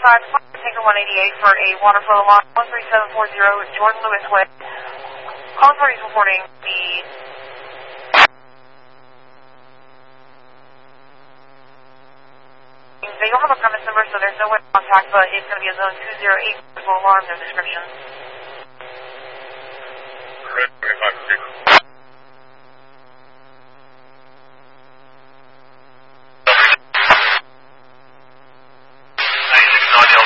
Tanker 188 for a water flow alarm 13740 Jordan Lewis Way. Call authorities reporting the... They don't have a premise number, so there's no way to contact, but it's going to be a zone 208 for alarm, no description.